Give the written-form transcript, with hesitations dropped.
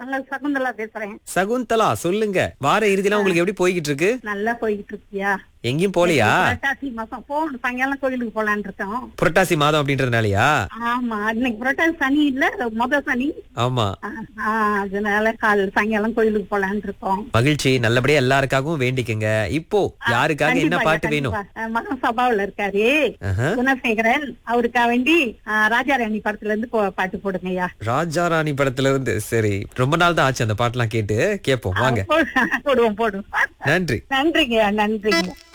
சகுந்தலா பேசுறேன். சகுந்தலா சொல்லுங்க. வார இறுதிலாம் உங்களுக்கு எப்படி போய்கிட்டு இருக்கு? நல்லா போய்கிட்டு இருக்கியா? எங்கேயும் போலியா? புரட்டாசி மாசம் போகணும், சாயங்காலம் கோயிலுக்கு போலான்னு இருக்கோம். புரட்டாசி மாதம் அப்படின்றதுனாலயா? ஆமா, இன்னைக்கு புரட்டாசி சனி இல்ல, மொத சனி. ஆமா. அதனால சாயங்காலம் கோயிலுக்கு போலான்னு இருக்கோம். மகிழ்ச்சி. நல்லபடியா எல்லாருக்காகவும் வேண்டிக்கங்க. இப்போ யாருக்காக என்ன கண்டிப்பா, பாட்டு வேணும்? கண்டிப்பா. மகன் சபாவுல இருக்காரு ஆஹா. குணசேகரன், அவருக்கா வேண்டி ராஜாராணி படத்துல இருந்து பாட்டு போடுங்கய்யா. ராஜாராணி படத்துல இருந்து. சரி, ரொம்ப நாள் தான் ஆச்சு அந்த பாட்டுலாம் கேட்டு. கேட்போம் வாங்க. போடுவோம். நன்றி. நன்றிங்கய்யா, நன்றிங்க.